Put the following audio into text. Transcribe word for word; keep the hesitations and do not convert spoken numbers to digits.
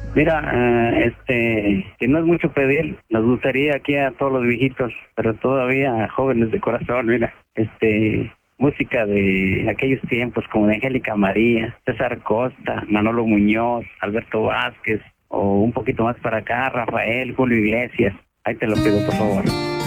Mira, eh, este, que no es mucho pedir, nos gustaría aquí a todos los viejitos, pero todavía jóvenes de corazón, mira, este, música de aquellos tiempos como de Angélica María, César Costa, Manolo Muñoz, Alberto Vázquez, o un poquito más para acá, Rafael, Julio Iglesias. Ahí te lo pido, por favor.